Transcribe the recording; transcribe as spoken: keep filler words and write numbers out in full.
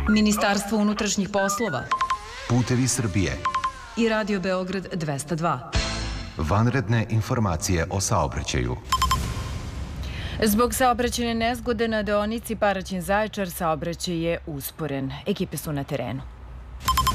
Ministarstvo unutrašnjih poslova, Putevi Srbije i Radio Beograd dvesta dva. Vanredne informacije o saobraćaju. Zbog saobraćajne nezgode na deonici Paraćin-Zaječar saobraćaj je usporen. Ekipe su na terenu.